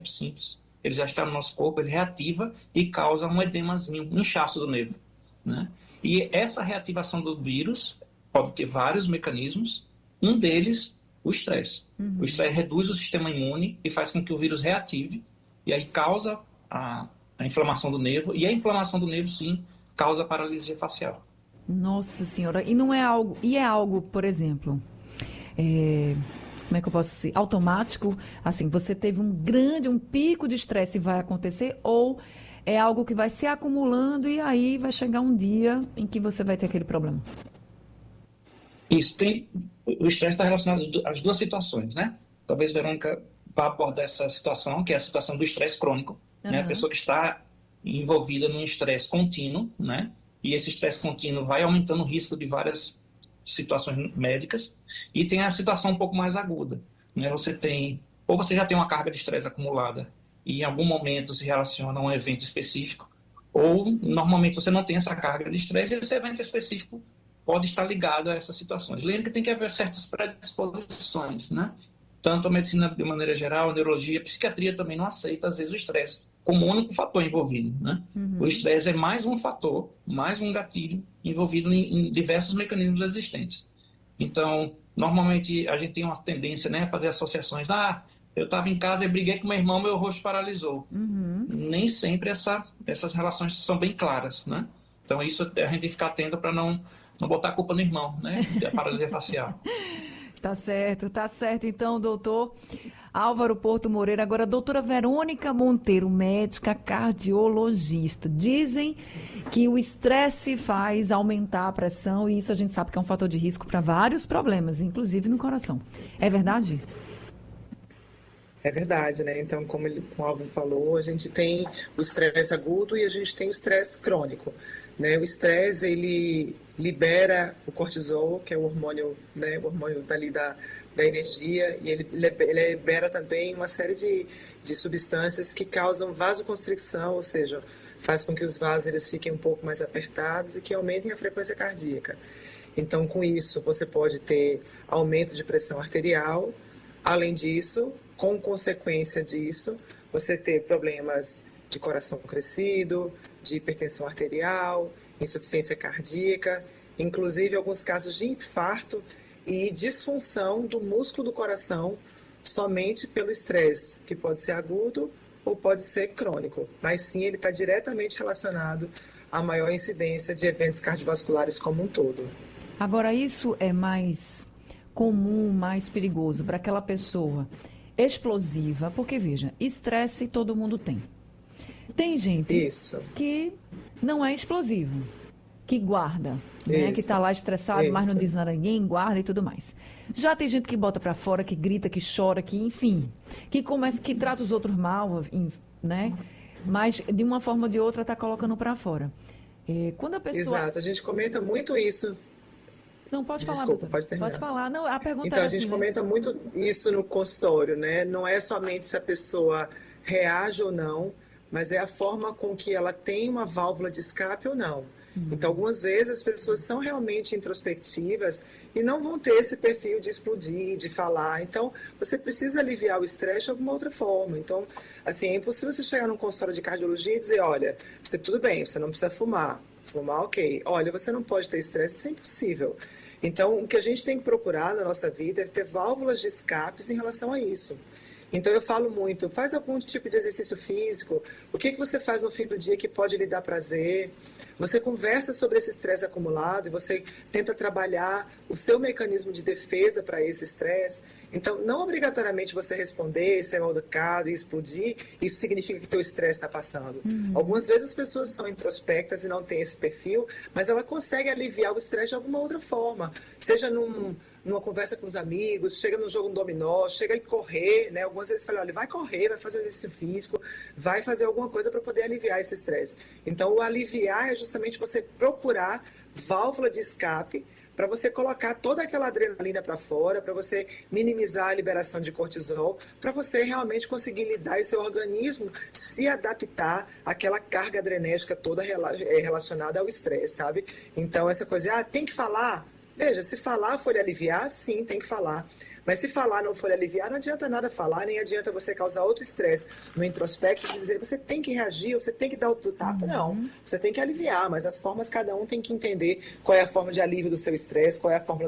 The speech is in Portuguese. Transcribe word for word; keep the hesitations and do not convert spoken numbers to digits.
simples, ele já está no nosso corpo, ele reativa e causa um edemazinho, um inchaço do nervo, né? E essa reativação do vírus pode ter vários mecanismos, um deles, o estresse. Uhum. O estresse reduz o sistema imune e faz com que o vírus reative, e aí causa a, a inflamação do nervo, e a inflamação do nervo, sim, causa paralisia facial. Nossa senhora, e não é algo, e é algo, por exemplo, é, como é que eu posso dizer, automático, assim, você teve um grande, um pico de estresse e vai acontecer, ou é algo que vai se acumulando e aí vai chegar um dia em que você vai ter aquele problema? Isso, tem, o estresse está relacionado às duas situações, né? Talvez Verônica vá abordar essa situação, que é a situação do estresse crônico, uhum. né? A pessoa que está envolvida num estresse contínuo, né? E esse estresse contínuo vai aumentando o risco de várias situações médicas. E tem a situação um pouco mais aguda, né? Você tem, ou você já tem uma carga de estresse acumulada e em algum momento se relaciona a um evento específico, ou normalmente você não tem essa carga de estresse e esse evento específico pode estar ligado a essas situações. Lembra que tem que haver certas predisposições, né? Tanto a medicina de maneira geral, a neurologia, a psiquiatria também não aceita, às vezes, o estresse como o único fator envolvido, né? Uhum. O estresse é mais um fator, mais um gatilho envolvido em, em diversos mecanismos existentes. Então, normalmente a gente tem uma tendência, né, a fazer associações. Ah, eu estava em casa e briguei com meu irmão, meu rosto paralisou. Uhum. Nem sempre essa, essas relações são bem claras, né? Então, isso a gente tem que ficar atento para não, não botar a culpa no irmão, né? Da paralisia facial. Tá certo, tá certo. Então, doutor Álvaro Porto Moreira, agora a doutora Verônica Monteiro, médica cardiologista. Dizem que o estresse faz aumentar a pressão e isso a gente sabe que é um fator de risco para vários problemas, inclusive no coração. É verdade? É verdade, né? Então, como ele, o Álvaro falou, a gente tem o estresse agudo e a gente tem o estresse crônico. Né? O estresse, ele libera o cortisol, que é o hormônio, né? O hormônio dali da, da energia, e ele, ele libera também uma série de, de substâncias que causam vasoconstricção, ou seja, faz com que os vasos eles fiquem um pouco mais apertados e que aumentem a frequência cardíaca. Então, com isso, você pode ter aumento de pressão arterial. Além disso, com consequência disso, você ter problemas de coração crescido, de hipertensão arterial, insuficiência cardíaca, inclusive alguns casos de infarto e disfunção do músculo do coração somente pelo estresse, que pode ser agudo ou pode ser crônico, mas sim ele está diretamente relacionado à maior incidência de eventos cardiovasculares como um todo. Agora, isso é mais comum, mais perigoso para aquela pessoa explosiva, porque veja, estresse todo mundo tem. Tem gente Isso. que não é explosivo, que guarda, né? Que está lá estressado, Isso. mas não diz nada a ninguém, guarda e tudo mais. Já tem gente que bota para fora, que grita, que chora, que enfim, que começa, que trata os outros mal, né? Mas de uma forma ou de outra está colocando para fora. É, quando a pessoa... Exato, a gente comenta muito isso. Não, pode falar, Desculpa, doutora. pode terminar. Pode falar. Não, a pergunta então, é a gente assim, comenta né? muito isso no consultório, né? Não é somente se a pessoa reage ou não, mas é a forma com que ela tem uma válvula de escape ou não. Uhum. Então, algumas vezes as pessoas são realmente introspectivas e não vão ter esse perfil de explodir, de falar. Então, você precisa aliviar o estresse de alguma outra forma. Então, assim, é impossível você chegar num consultório de cardiologia e dizer, olha, você tudo bem, você não precisa fumar. Fumar, ok. Olha, você não pode ter estresse, isso é impossível. Então, o que a gente tem que procurar na nossa vida é ter válvulas de escapes em relação a isso. Então, eu falo muito, faz algum tipo de exercício físico, o que, que você faz no fim do dia que pode lhe dar prazer, você conversa sobre esse estresse acumulado e você tenta trabalhar o seu mecanismo de defesa para esse estresse. Então, não obrigatoriamente você responder, ser mal educado e explodir, isso significa que teu estresse está passando. Uhum. Algumas vezes as pessoas são introspectas e não têm esse perfil, mas ela consegue aliviar o estresse de alguma outra forma, seja num... numa conversa com os amigos, chega no jogo um dominó, chega e correr, né? Algumas vezes fala, olha, vai correr, vai fazer exercício físico, vai fazer alguma coisa para poder aliviar esse estresse. Então, o aliviar é justamente você procurar válvula de escape para você colocar toda aquela adrenalina para fora, para você minimizar a liberação de cortisol, para você realmente conseguir lidar e seu organismo se adaptar àquela carga adrenérgica toda relacionada ao estresse, sabe? Então, essa coisa de, ah, tem que falar... Veja, se falar for aliviar, sim, tem que falar. Mas se falar não for aliviar, não adianta nada falar, nem adianta você causar outro estresse no introspecto de dizer você tem que reagir, você tem que dar outro tapa. Uhum. Não, você tem que aliviar, mas as formas cada um tem que entender qual é a forma de alívio do seu estresse, qual é a forma